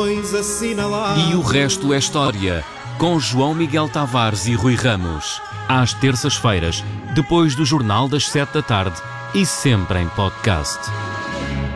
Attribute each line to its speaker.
Speaker 1: travões assinalados.
Speaker 2: E o resto é história, com João Miguel Tavares e Rui Ramos. Às terças-feiras, depois do Jornal das 7 da tarde e sempre em podcast.